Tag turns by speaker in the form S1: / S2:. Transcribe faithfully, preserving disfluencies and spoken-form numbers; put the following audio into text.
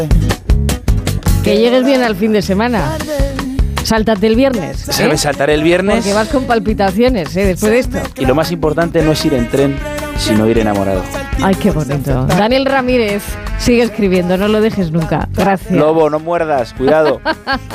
S1: Que llegues bien al fin de semana. Sáltate el viernes. ¿eh?
S2: ¿Sabes saltar el viernes?
S1: Porque vas con palpitaciones, ¿eh? Después de esto.
S2: Y lo más importante no es ir en tren, sino ir enamorado.
S1: Ay, qué bonito. Daniel Ramírez, sigue escribiendo, no lo dejes nunca. Gracias.
S2: Lobo, no muerdas, cuidado.